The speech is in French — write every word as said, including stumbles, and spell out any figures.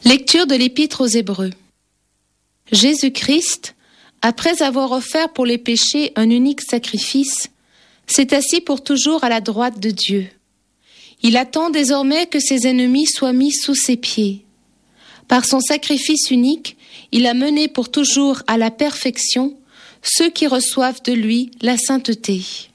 Lecture de l'Épître aux Hébreux. Jésus-Christ, après avoir offert pour les péchés un unique sacrifice, s'est assis pour toujours à la droite de Dieu. Il attend désormais que ses ennemis soient mis sous ses pieds. Par son sacrifice unique, il a mené pour toujours à la perfection ceux qui reçoivent de lui la sainteté.